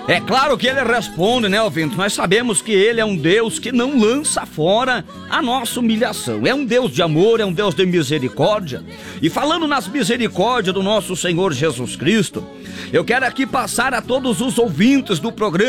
É claro que ele responde, né, ouvinte? Nós sabemos que ele é um Deus que não lança fora a nossa humilhação. É um Deus de amor, é um Deus de misericórdia. E falando nas misericórdias do nosso Senhor Jesus Cristo, eu quero aqui passar a todos os ouvintes do programa